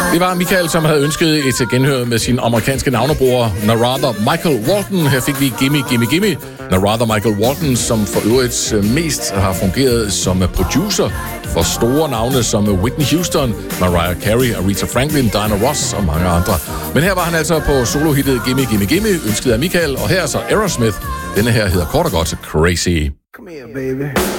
Det var Michael, som havde ønsket et genhør med sin amerikanske navnebror Narada Michael Walton. Her fik vi Gimme Gimme Gimme. Narada Michael Walton, som for øvrigt mest har fungeret som producer for store navne som Whitney Houston, Mariah Carey, Aretha Franklin, Diana Ross og mange andre. Men her var han altså på solohittet Gimme Gimme Gimme, ønsket af Michael, og her er så Aerosmith. Denne her hedder kort og godt Crazy. Come here, baby.